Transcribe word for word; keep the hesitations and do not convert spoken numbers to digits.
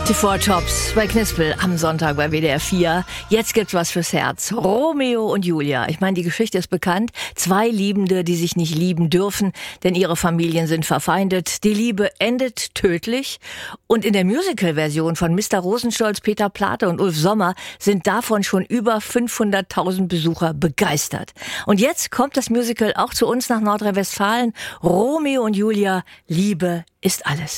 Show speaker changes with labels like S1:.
S1: Four Tops bei Knispel am Sonntag bei W D R vier. Jetzt gibt's was fürs Herz. Romeo und Julia. Ich meine, die Geschichte ist bekannt. Zwei Liebende, die sich nicht lieben dürfen, denn ihre Familien sind verfeindet. Die Liebe endet tödlich. Und in der Musical-Version von Mister Rosenstolz, Peter Plate und Ulf Sommer sind davon schon über fünfhunderttausend Besucher begeistert. Und jetzt kommt das Musical auch zu uns nach Nordrhein-Westfalen. Romeo und Julia, Liebe ist alles.